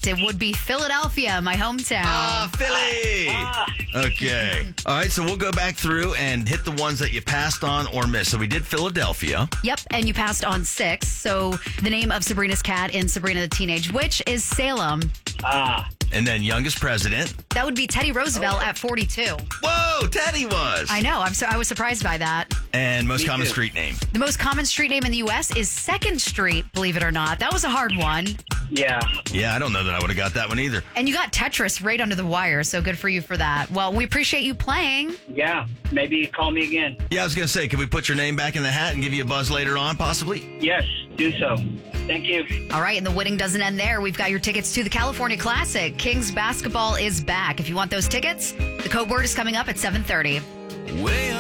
incorrect. It would be Philadelphia, my hometown. Philly. Okay. All right, so we'll go back through and hit the ones that you passed on or missed. So we did Philadelphia. Yep, and you passed on 6. So the name of Sabrina's cat in Sabrina the Teenage Witch is Salem. And then youngest president. That would be Teddy Roosevelt at 42. Whoa, Teddy was. I know. I was surprised by that. And most common street name. The most common street name in the U.S. is 2nd Street, believe it or not. That was a hard one. Yeah. Yeah, I don't know that I would have got that one either. And you got Tetris right under the wire, so good for you for that. Well, we appreciate you playing. Yeah. Maybe call me again. Yeah, I was going to say, can we put your name back in the hat and give you a buzz later on, possibly? Yes, do so. Thank you. All right, and the winning doesn't end there. We've got your tickets to the California Classic. Kings basketball is back. If you want those tickets, the code word is coming up at 7:30. Way